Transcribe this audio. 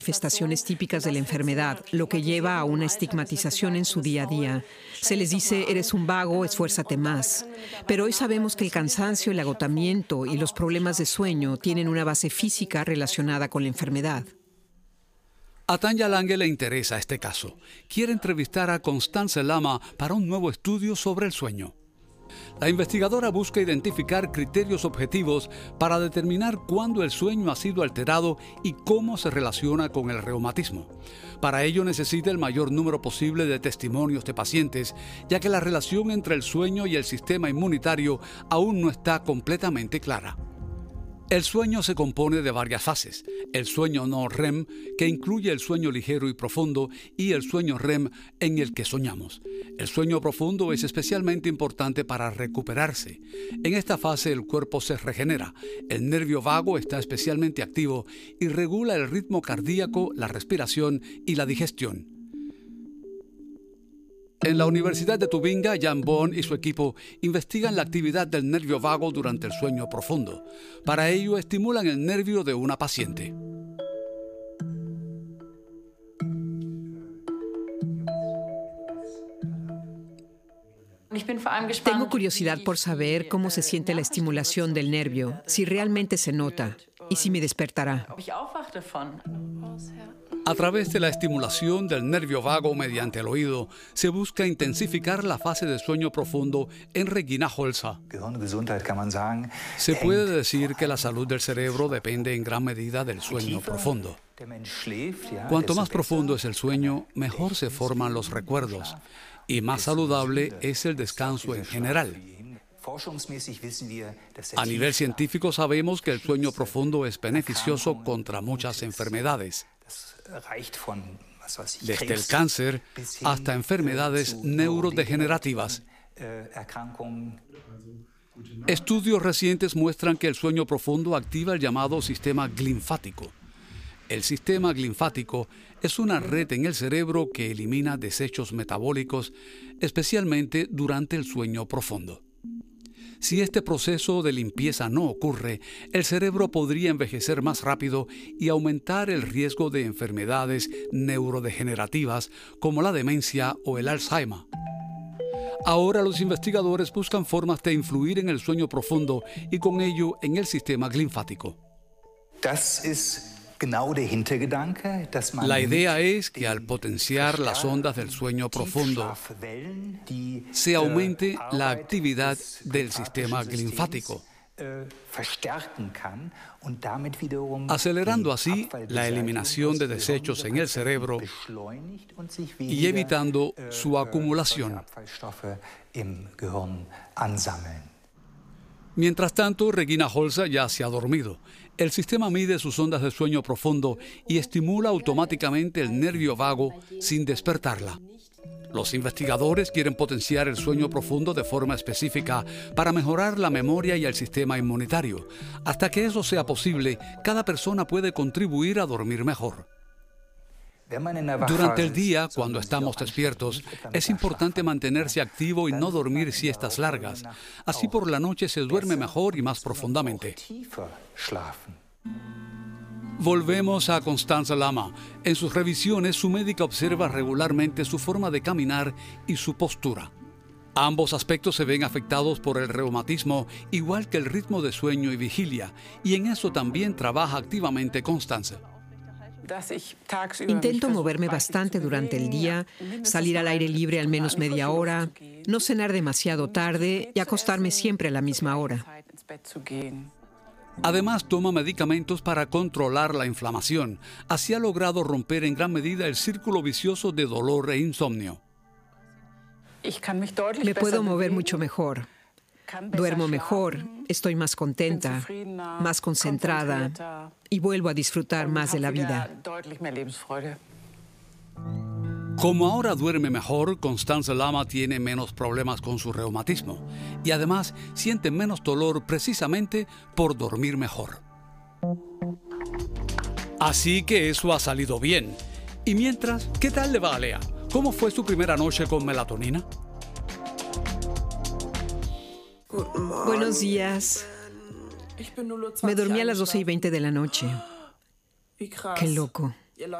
manifestaciones típicas de la enfermedad, lo que lleva a una estigmatización en su día a día. Se les dice, eres un vago, esfuérzate más. Pero hoy sabemos que el cansancio, el agotamiento y los problemas de sueño tienen una base física relacionada con la enfermedad. A Tanya Lange le interesa este caso. Quiere entrevistar a Constance Lama para un nuevo estudio sobre el sueño. La investigadora busca identificar criterios objetivos para determinar cuándo el sueño ha sido alterado y cómo se relaciona con el reumatismo. Para ello necesita el mayor número posible de testimonios de pacientes, ya que la relación entre el sueño y el sistema inmunitario aún no está completamente clara. El sueño se compone de varias fases: el sueño no REM, que incluye el sueño ligero y profundo, y el sueño REM, en el que soñamos. El sueño profundo es especialmente importante para recuperarse. En esta fase el cuerpo se regenera, el nervio vago está especialmente activo y regula el ritmo cardíaco, la respiración y la digestión. En la Universidad de Tubinga, Jan Boon y su equipo investigan la actividad del nervio vago durante el sueño profundo. Para ello, estimulan el nervio de una paciente. Tengo curiosidad por saber cómo se siente la estimulación del nervio, si realmente se nota y si me despertará. A través de la estimulación del nervio vago mediante el oído, se busca intensificar la fase de sueño profundo en Regina Holzer. Se puede decir que la salud del cerebro depende en gran medida del sueño profundo. Cuanto más profundo es el sueño, mejor se forman los recuerdos y más saludable es el descanso en general. A nivel científico sabemos que el sueño profundo es beneficioso contra muchas enfermedades, desde el cáncer hasta enfermedades neurodegenerativas. Estudios recientes muestran que el sueño profundo activa el llamado sistema linfático. El sistema linfático es una red en el cerebro que elimina desechos metabólicos, especialmente durante el sueño profundo. Si este proceso de limpieza no ocurre, el cerebro podría envejecer más rápido y aumentar el riesgo de enfermedades neurodegenerativas como la demencia o el Alzheimer. Ahora los investigadores buscan formas de influir en el sueño profundo y con ello en el sistema linfático. La idea es que al potenciar las ondas del sueño profundo, se aumente la actividad del sistema linfático, acelerando así la eliminación de desechos en el cerebro y evitando su acumulación. Mientras tanto, Regina Holzer ya se ha dormido. El sistema mide sus ondas de sueño profundo y estimula automáticamente el nervio vago sin despertarla. Los investigadores quieren potenciar el sueño profundo de forma específica para mejorar la memoria y el sistema inmunitario. Hasta que eso sea posible, cada persona puede contribuir a dormir mejor. Durante el día, cuando estamos despiertos, es importante mantenerse activo y no dormir siestas largas. Así por la noche se duerme mejor y más profundamente. Volvemos a Constance Lama. En sus revisiones, su médica observa regularmente su forma de caminar y su postura. Ambos aspectos se ven afectados por el reumatismo, igual que el ritmo de sueño y vigilia, y en eso también trabaja activamente Constance. Intento moverme bastante durante el día, salir al aire libre al menos media hora, no cenar demasiado tarde y acostarme siempre a la misma hora. Además, toma medicamentos para controlar la inflamación. Así ha logrado romper en gran medida el círculo vicioso de dolor e insomnio. Me puedo mover mucho mejor. Duermo mejor, estoy más contenta, más concentrada y vuelvo a disfrutar más de la vida. Como ahora duerme mejor, Constance Lama tiene menos problemas con su reumatismo y además siente menos dolor precisamente por dormir mejor. Así que eso ha salido bien. Y mientras, ¿qué tal le va a Lea? ¿Cómo fue su primera noche con melatonina? Buenos días. Me dormí a las 12:20 de la noche. Qué loco.